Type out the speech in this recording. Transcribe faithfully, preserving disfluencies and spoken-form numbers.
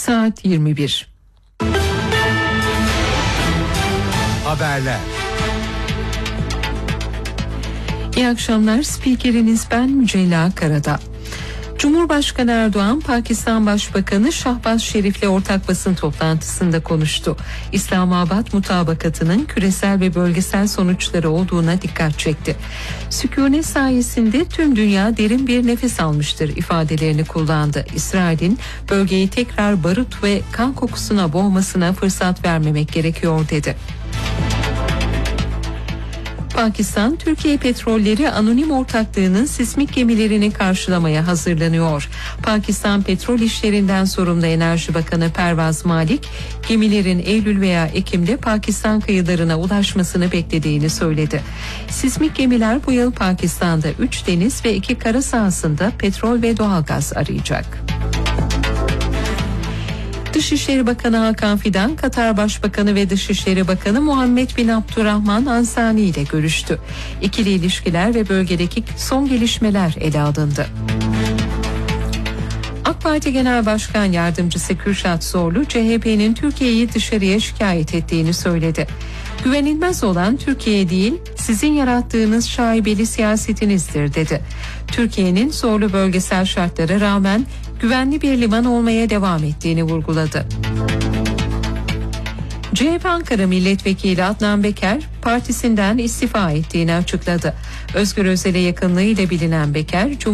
Saat yirmi bir. Haberler. İyi akşamlar. Spikeriniz ben Mücella Karadağ. Cumhurbaşkanı Erdoğan, Pakistan Başbakanı Şahbaz Şerif'le ortak basın toplantısında konuştu. İslamabad mutabakatının küresel ve bölgesel sonuçları olduğuna dikkat çekti. Sükûnet sayesinde tüm dünya derin bir nefes almıştır ifadelerini kullandı. İsrail'in bölgeyi tekrar barut ve kan kokusuna boğmasına fırsat vermemek gerekiyor dedi. Pakistan, Türkiye Petrolleri Anonim Ortaklığı'nın sismik gemilerini karşılamaya hazırlanıyor. Pakistan Petrol İşlerinden sorumlu Enerji Bakanı Pervaz Malik, gemilerin Eylül veya Ekim'de Pakistan kıyılarına ulaşmasını beklediğini söyledi. Sismik gemiler bu yıl Pakistan'da üç deniz ve iki kara sahasında petrol ve doğalgaz arayacak. Dışişleri Bakanı Hakan Fidan, Katar Başbakanı ve Dışişleri Bakanı Muhammed bin Abdurrahman Ansani ile görüştü. İkili ilişkiler ve bölgedeki son gelişmeler ele alındı. AK Parti Genel Başkan Yardımcısı Kürşat Zorlu, C H P'nin Türkiye'yi dışarıya şikayet ettiğini söyledi. Güvenilmez olan Türkiye değil, sizin yarattığınız şaibeli siyasetinizdir dedi. Türkiye'nin zorlu bölgesel şartlara rağmen güvenli bir liman olmaya devam ettiğini vurguladı. C H P Ankara Milletvekili Adnan Beker partisinden istifa ettiğini açıkladı. Özgür Özel'e yakınlığıyla bilinen Beker,